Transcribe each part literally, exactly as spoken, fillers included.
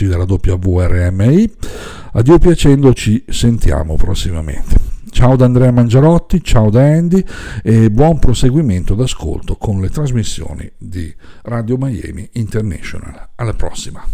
amici della W R M I. A Dio piacendo ci sentiamo prossimamente. Ciao da Andrea Mangiarotti, ciao da Andy e buon proseguimento d'ascolto con le trasmissioni di Radio Miami International. Alla prossima.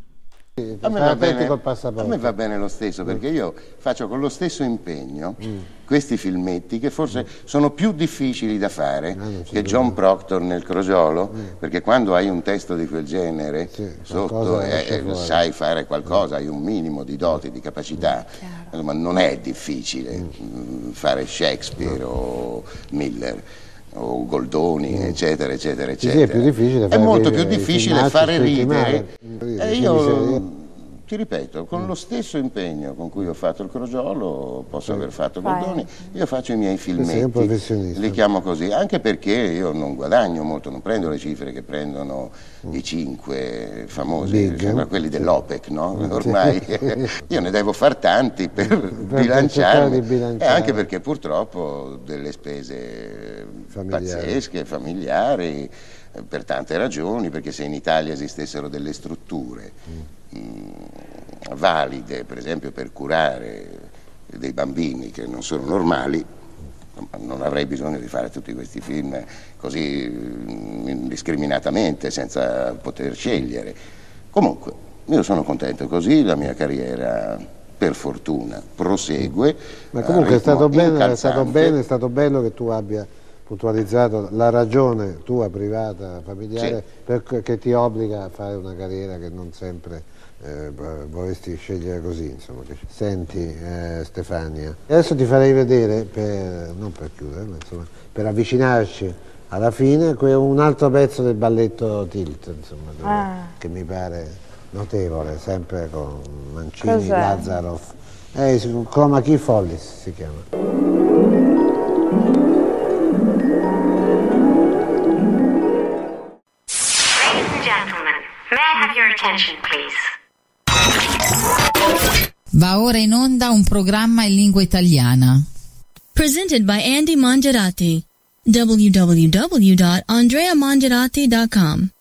A me, va bene, a me va bene lo stesso, perché io faccio con lo stesso impegno mm. questi filmetti che forse sono più difficili da fare no, che John Proctor nel Crogiolo, mm. perché quando hai un testo di quel genere sì, sotto eh, sai fare qualcosa, mm. hai un minimo di doti, di capacità, mm. ma non è difficile mm. fare Shakespeare no. o Miller o Goldoni, mm. eccetera, eccetera, eccetera. Sì, sì, è più difficile è molto più difficile fare ridere. E io ti ripeto, con mm. lo stesso impegno con cui ho fatto il Crogiolo, posso sì. aver fatto Goldoni, io faccio i miei filmetti, li chiamo così, anche perché io non guadagno molto, non prendo le cifre che prendono mm. i cinque famosi, sembra quelli dell'OPEC, no? Ormai io ne devo far tanti per, per bilanciarmi, e anche perché purtroppo ho delle spese familiari. pazzesche, familiari, per tante ragioni, perché se in Italia esistessero delle strutture mm. mh, valide, per esempio per curare dei bambini che non sono normali, non avrei bisogno di fare tutti questi film così mh, indiscriminatamente, senza poter scegliere. Comunque, io sono contento così, la mia carriera per fortuna prosegue. Ma comunque è stato, bene, è stato bene, è stato bello che tu abbia puntualizzato la ragione tua privata, familiare, sì. per, che ti obbliga a fare una carriera che non sempre eh, vorresti scegliere così, insomma. Senti eh, Stefania, adesso ti farei vedere, per, non per chiudere, ma insomma, per avvicinarci alla fine, un altro pezzo del balletto Tilt, insomma, dove, ah. che mi pare notevole, sempre con Mancini, Lazzarov, eh, Chroma Key Follies si chiama. May I have your attention, please? Va ora in onda un programma in lingua italiana. Presented by Andy Mangiarati. w w w dot andrea mangiarati dot com